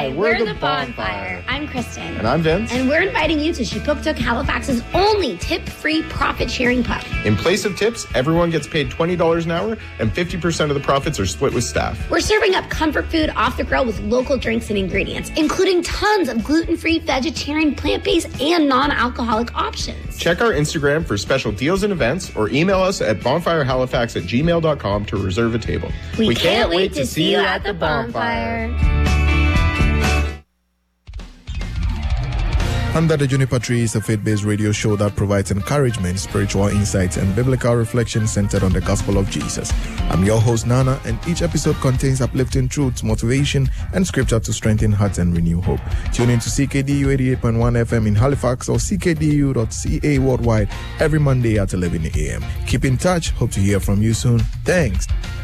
Hi, we're the Bonfire. I'm Kristen. And I'm Vince. And we're inviting you to Shipuktuk, Halifax's only tip-free profit-sharing pub. In place of tips, everyone gets paid $20 an hour, and 50% of the profits are split with staff. We're serving up comfort food off the grill with local drinks and ingredients, including tons of gluten-free, vegetarian, plant-based, and non-alcoholic options. Check our Instagram for special deals and events, or email us at bonfirehalifax@gmail.com to reserve a table. We can't wait to see you at the Bonfire. Under the Juniper Tree is a faith-based radio show that provides encouragement, spiritual insights, and biblical reflections centered on the gospel of Jesus. I'm your host, Nana, and each episode contains uplifting truths, motivation, and scripture to strengthen hearts and renew hope. Tune in to CKDU 88.1 FM in Halifax or ckdu.ca worldwide every Monday at 11 a.m. Keep in touch. Hope to hear from you soon. Thanks.